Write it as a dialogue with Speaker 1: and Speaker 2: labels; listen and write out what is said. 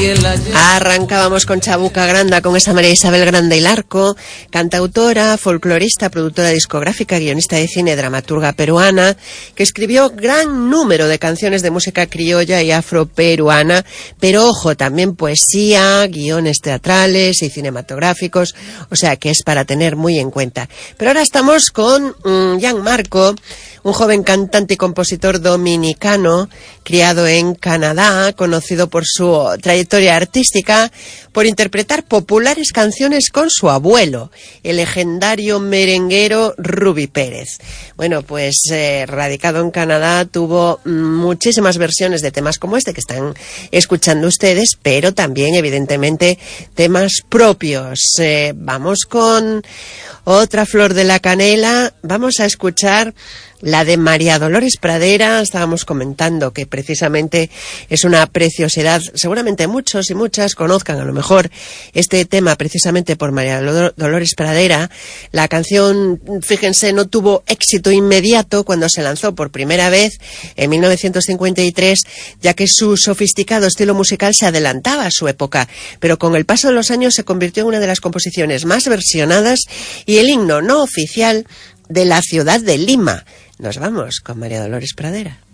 Speaker 1: Arrancábamos con Chabuca Granda, con esa María Isabel Granda y Larco, cantautora, folclorista, productora discográfica, guionista de cine, dramaturga peruana, que escribió gran número de canciones de música criolla y afroperuana, pero ojo, también poesía, guiones teatrales y cinematográficos, o sea que es para tener muy en cuenta. Pero ahora estamos con Gianmarco, un joven cantante y compositor dominicano, criado en Canadá, conocido por su trayectoria artística, por interpretar populares canciones con su abuelo, el legendario merenguero Ruby Pérez. Bueno, pues radicado en Canadá, tuvo muchísimas versiones de temas como este que están escuchando ustedes, pero también, evidentemente, temas propios. Vamos con otra flor de la canela, vamos a escuchar la de María Dolores Pradera. Estábamos comentando que precisamente es una preciosidad. Seguramente muchos y muchas conozcan a lo mejor este tema precisamente por María Dolores Pradera. La canción, fíjense, no tuvo éxito inmediato cuando se lanzó por primera vez en 1953, ya que su sofisticado estilo musical se adelantaba a su época, pero con el paso de los años se convirtió en una de las composiciones más versionadas y el himno no oficial de la ciudad de Lima. Nos vamos con María Dolores Pradera.